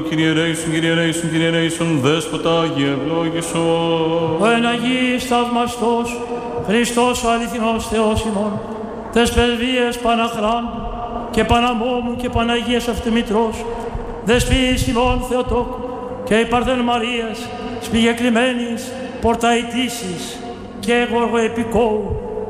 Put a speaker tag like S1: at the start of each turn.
S1: Κύριε ελέησον, Κύριε ελέησον, Κύριε ελέησον, Δέσποτα Άγιε ευλόγησον.
S2: Ο εν Αγίης θαυμαστός, Χριστός ο αληθινός Θεός ημών, τες πρεσβείες Παναχράντου και Παναμόμου και Παναγίας Αυτομητρός, δεσποίης ημών Θεοτόκου και η Παρθέν Μαρίας, σπηγεκλημένης πορταϊτήσης και γοργοεπικόου,